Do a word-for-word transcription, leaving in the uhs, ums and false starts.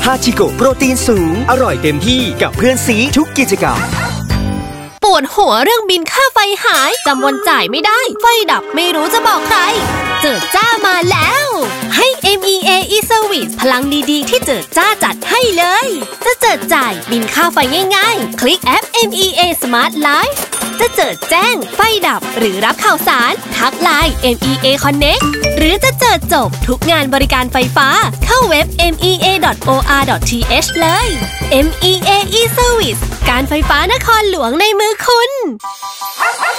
ฮาชิโกะโปรตีนสูงอร่อยเต็มที่กับเพื่อนซีทุกกิจกรรมปวดหัวเรื่องบินค่าไฟหายจำวันจ่ายไม่ได้ไฟดับไม่รู้จะบอกใครเจิดจ้ามาแล้วให้ เอ็ม อี เอ e-service พลังดีๆที่เจิดจ้าจัดให้เลยจะเจิดจ่ายบินค่าไฟง่ายๆคลิกแอป เอ็ม อี เอ Smart Life จะเจิดแจ้งไฟดับหรือรับข่าวสารทักไลน์ เอ็ม อี เอ Connect หรือจะเจิดจบทุกงานบริการไฟฟ้าเข้าเว็บ เอ็ม อี เอ ดอท โอ อาร์ ดอท ที เอช เลย เอ็ม อี เอ e-service การไฟฟ้านครหลวงในมือคุณ